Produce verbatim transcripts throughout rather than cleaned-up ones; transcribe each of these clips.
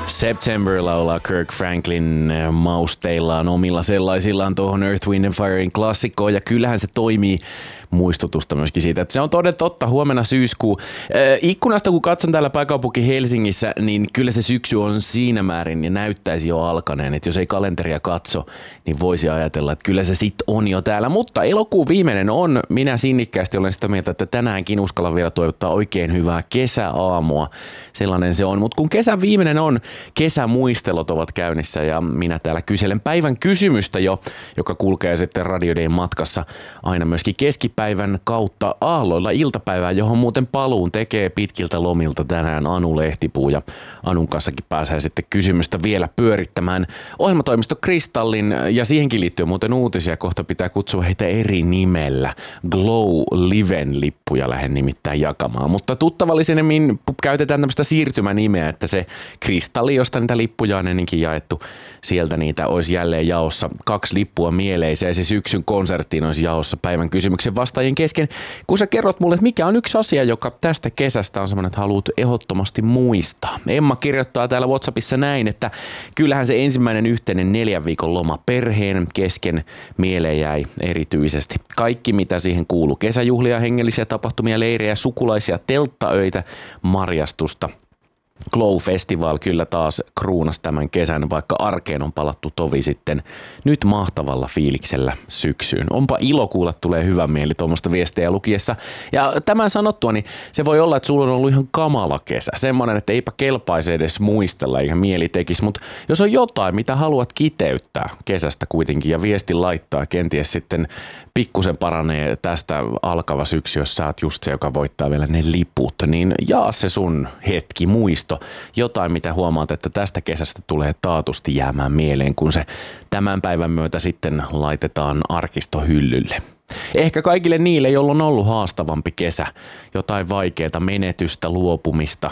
September laulaa Kirk Franklin mausteillaan omilla sellaisillaan tuohon Earth, Wind and Firein klassikkoon, ja kyllähän se toimii muistutusta myöskin siitä, että se on toden totta, huomenna syyskuu. Äh, ikkunasta kun katson täällä pääkaupunki Helsingissä, niin kyllä se syksy on siinä määrin ja näyttäisi jo alkaneen, että jos ei kalenteria katso, niin voisi ajatella, että kyllä se sit on jo täällä. Mutta elokuun viimeinen on, minä sinnikkäästi olen sitä mieltä, että tänäänkin uskallan vielä toivottaa oikein hyvää kesäaamua. Sellainen se on, mutta kun kesän viimeinen on, kesämuistelot ovat käynnissä ja minä täällä kyselen päivän kysymystä jo, joka kulkee sitten Radio Dayn matkassa aina myöskin keskipäivän kautta aalloilla iltapäivään, johon muuten paluun tekee pitkiltä lomilta tänään Anu Lehtipuu, ja Anun kanssakin pääsee sitten kysymystä vielä pyörittämään. Ohjelmatoimisto Kristallin, ja siihenkin liittyy muuten uutisia, kohta pitää kutsua heitä eri nimellä. Glow Liven lippuja lähden nimittäin jakamaan, mutta tuttavallisemmin käytetään tämmöistä siirtymänimeä, että se Kristalli, josta niitä lippuja on ennenkin jaettu, sieltä niitä olisi jälleen jaossa. Kaksi lippua mieleiseen, se syksyn konserttiin olisi jaossa päivän kysymyksen vastaajien kesken. Kun sä kerrot mulle, että mikä on yksi asia, joka tästä kesästä on semmoinen, että haluat ehdottomasti muistaa. Emma kirjoittaa täällä WhatsAppissa näin, että kyllähän se ensimmäinen yhteinen neljän viikon loma perheen kesken mieleen jäi erityisesti. Kaikki mitä siihen kuuluu, kesäjuhlia, hengellisiä tapahtumia, leirejä, sukulaisia, telttaöitä, marjastusta. Glow Festival kyllä taas kruunas tämän kesän, vaikka arkeen on palattu tovi sitten nyt mahtavalla fiiliksellä syksyyn. Onpa ilo kuulla, tulee hyvä mieli tuommoista viestejä lukiessa. Ja tämän sanottua, niin se voi olla, että sulla on ollut ihan kamala kesä. Semmoinen, että eipä kelpaisi edes muistella eikä mieli tekisi, mutta jos on jotain, mitä haluat kiteyttää kesästä kuitenkin ja viesti laittaa, kenties sitten pikkusen paranee tästä alkava syksy, jos sä oot just se, joka voittaa vielä ne liput, niin jaa se sun hetki muisto. Jotain, mitä huomaat, että tästä kesästä tulee taatusti jäämään mieleen, kun se tämän päivän myötä sitten laitetaan arkistohyllylle. Ehkä kaikille niille, joilla on ollut haastavampi kesä, jotain vaikeaa menetystä, luopumista,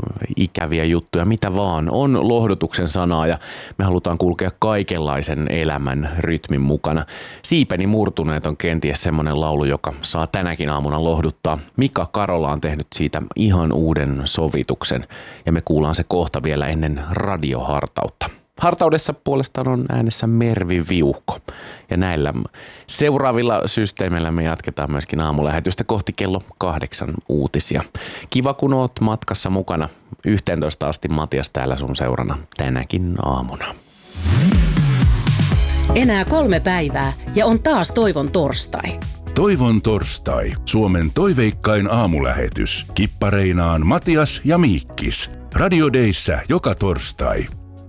ikäviä juttuja, mitä vaan, on lohdutuksen sanaa ja me halutaan kulkea kaikenlaisen elämän rytmin mukana. Siipeni murtuneet on kenties semmoinen laulu, joka saa tänäkin aamuna lohduttaa. Mika Karola on tehnyt siitä ihan uuden sovituksen ja me kuullaan se kohta vielä ennen radiohartautta. Hartaudessa puolestaan on äänessä Mervi Viuhko. Ja näillä seuraavilla systeemeillä me jatketaan myöskin aamulähetystä kohti kello kahdeksan uutisia. Kiva kun oot matkassa mukana. yhteentoista asti Matias täällä sun seurana tänäkin aamuna. Enää kolme päivää ja on taas Toivon torstai. Toivon torstai. Suomen toiveikkain aamulähetys. Kippareinaan Matias ja Miikkis. Radio Dayssä joka torstai.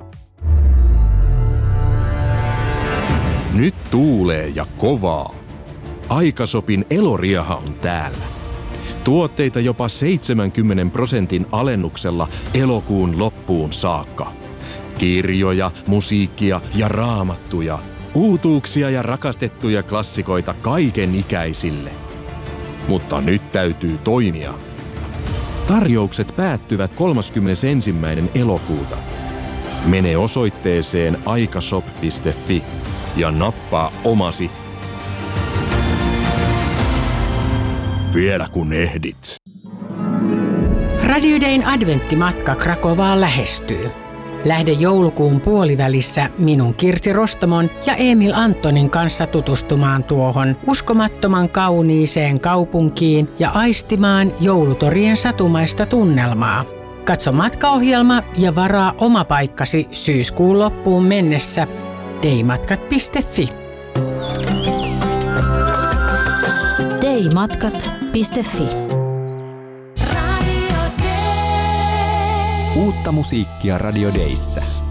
Nyt tuulee ja kovaa. Aikasopin Eloriaha on täällä. Tuotteita jopa seitsemänkymmenen prosentin alennuksella elokuun loppuun saakka. Kirjoja, musiikkia ja raamattuja. Uutuuksia ja rakastettuja klassikoita kaiken ikäisille. Mutta nyt täytyy toimia. Tarjoukset päättyvät kolmaskymmenesensimmäinen elokuuta. Mene osoitteeseen aikashop piste fi ja nappaa omasi. Vielä kun ehdit. Radio Dayn adventtimatka Krakovaan lähestyy. Lähde joulukuun puolivälissä minun Kirsti Rostomon ja Emil Antonin kanssa tutustumaan tuohon uskomattoman kauniiseen kaupunkiin ja aistimaan joulutorien satumaista tunnelmaa. Katso matkaohjelma ja varaa oma paikkasi syyskuun loppuun mennessä daymatkat piste fi. daymatkat piste fi. Uutta musiikkia Radio Dayssä.